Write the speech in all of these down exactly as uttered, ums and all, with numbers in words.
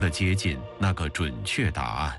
的接近那个准确答案。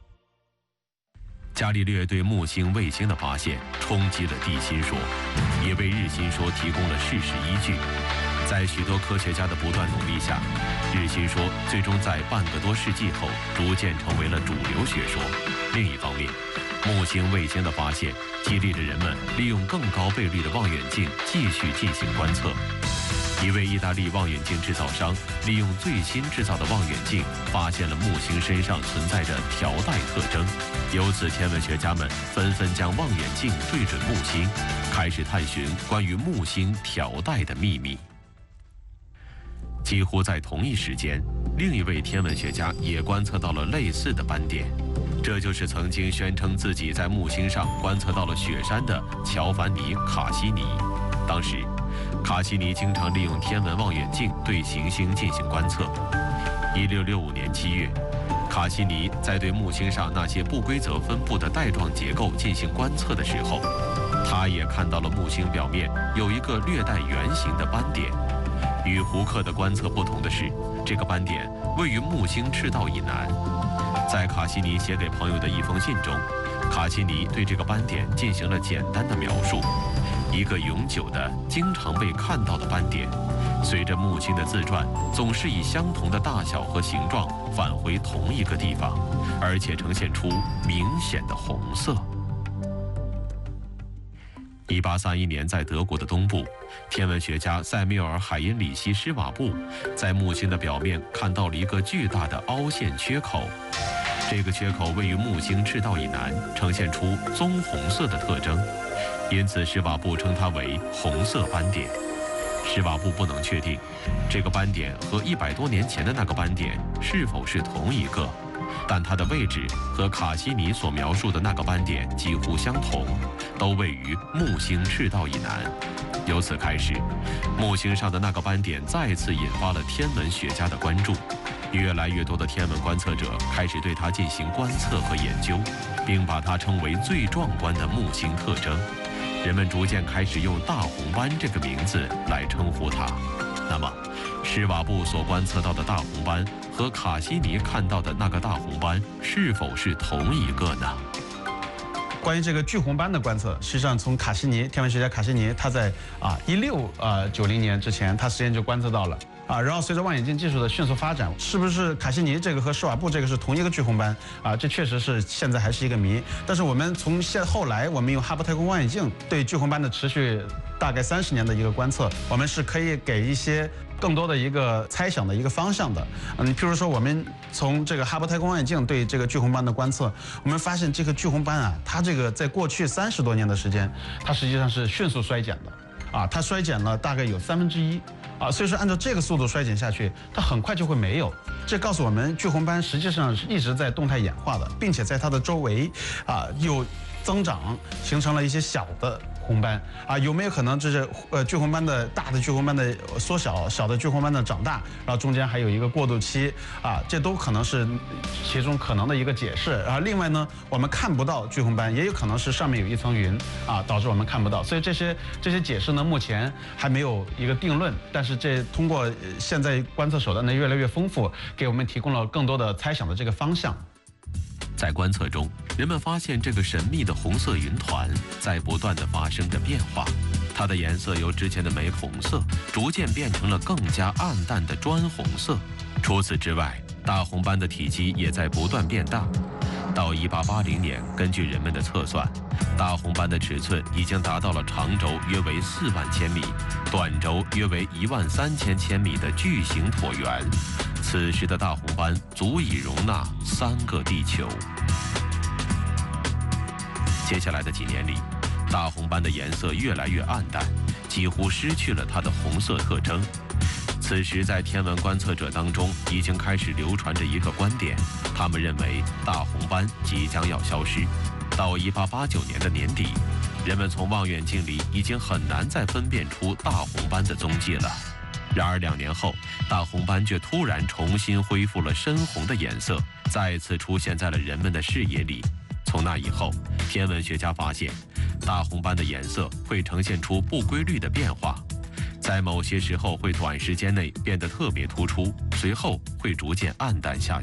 伽利略对木星、卫星的发现冲击了地心说，也为日心说提供了事实依据。在许多科学家的不断努力下，日心说最终在半个多世纪后逐渐成为了主流学说。另一方面，木星、卫星的发现激励着人们利用更高倍率的望远镜继续进行观测。一位意大利望远镜制造商利用最新制造的望远镜，发现了木星身上存在着条带特征。由此，天文学家们纷纷将望远镜对准木星，开始探寻关于木星条带的秘密。几乎在同一时间，另一位天文学家也观测到了类似的斑点，这就是曾经宣称自己在木星上观测到了雪山的乔凡尼·卡西尼。当时，卡西尼经常利用天文望远镜对行星进行观测。一六六五年七月，卡西尼在对木星上那些不规则分布的带状结构进行观测的时候，他也看到了木星表面有一个略带圆形的斑点。与胡克的观测不同的是，这个斑点位于木星赤道以南。在卡西尼写给朋友的一封信中，卡西尼对这个斑点进行了简单的描述：一个永久的、经常被看到的斑点，随着木星的自转，总是以相同的大小和形状返回同一个地方，而且呈现出明显的红色。一八三一年，在德国的东部，天文学家塞缪尔·海因里希·施瓦布在木星的表面看到了一个巨大的凹陷缺口。这个缺口位于木星赤道以南，呈现出棕红色的特征，因此施瓦布称它为红色斑点。施瓦布不能确定这个斑点和一百多年前的那个斑点是否是同一个，但它的位置和卡西尼所描述的那个斑点几乎相同，都位于木星赤道以南。由此开始，木星上的那个斑点再次引发了天文学家的关注。越来越多的天文观测者开始对它进行观测和研究，并把它称为最壮观的木星特征。人们逐渐开始用大红斑这个名字来称呼它。那么，施瓦布所观测到的大红斑和卡西尼看到的那个大红斑是否是同一个呢？ 关于这个巨红斑的观测，实际上从卡西尼天文学家卡西尼，他在啊一六呃九零年之前，他实际上就观测到了。啊，然后随着望远镜技术的迅速发展，是不是卡西尼这个和施瓦布这个是同一个巨红斑啊？这确实是现在还是一个谜。但是我们从现后来，我们用哈勃太空望远镜对巨红斑的持续大概三十年的一个观测，我们是可以给一些更多的一个猜想的一个方向的。嗯，譬如说我们从这个哈勃太空望远镜对这个巨红斑的观测，我们发现这个巨红斑啊，它这个在过去三十多年的时间，它实际上是迅速衰减的，啊，它衰减了大概有三分之一。啊，所以说按照这个速度衰减下去，它很快就会没有。这告诉我们，巨红斑实际上是一直在动态演化的，并且在它的周围啊又增长，形成了一些小的红斑啊。有没有可能这是呃巨红斑的大的巨红斑的缩小，小的巨红斑的长大，然后中间还有一个过渡期啊？这都可能是其中可能的一个解释啊。另外呢，我们看不到巨红斑，也有可能是上面有一层云啊，导致我们看不到。所以这些这些解释呢，目前还没有一个定论，但是这通过现在观测手段呢越来越丰富，给我们提供了更多的猜想的这个方向。 在观测中，人们发现这个神秘的红色云团在不断地发生着变化，它的颜色由之前的玫红色逐渐变成了更加暗淡的砖红色。除此之外，大红斑的体积也在不断变大。到一八八零年，根据人们的测算，大红斑的尺寸已经达到了长轴约为四万千米，短轴约为一万三千千米的巨型椭圆。此时的大红斑足以容纳三个地球。接下来的几年里，大红斑的颜色越来越暗淡，几乎失去了它的红色特征。此时，在天文观测者当中已经开始流传着一个观点，他们认为大红斑即将要消失。到一八八九年的年底，人们从望远镜里已经很难再分辨出大红斑的踪迹了。然而两年后，大红斑却突然重新恢复了深红的颜色，再次出现在了人们的视野里。从那以后，天文学家发现，大红斑的颜色会呈现出不规律的变化。 在某些时候会短时间内变得特别突出，随后会逐渐暗淡下去。